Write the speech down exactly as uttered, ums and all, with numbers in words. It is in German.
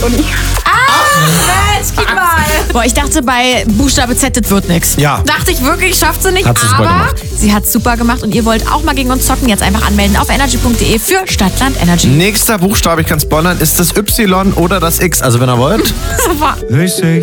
Boah, ich dachte bei Buchstabe Z, das wird nix. Ja. Dachte ich wirklich, schafft sie nicht. Hat sie super aber gemacht. sie hat super gemacht und ihr wollt auch mal gegen uns zocken. Jetzt einfach anmelden auf energy punkt de für Stadtland Energy. Nächster Buchstabe, ich kann spoilern, ist das Y oder das X. Also wenn ihr wollt. Super. They say